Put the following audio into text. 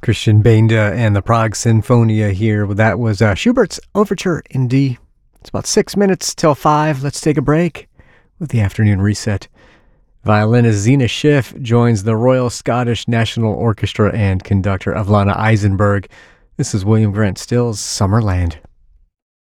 Christian Benda and the Prague Sinfonia here. That was Schubert's Overture in D. It's about 6 minutes till 5. Let's take a break with the afternoon reset. Violinist Zena Schiff joins the Royal Scottish National Orchestra and conductor Avlana Eisenberg. This is William Grant Still's Summerland.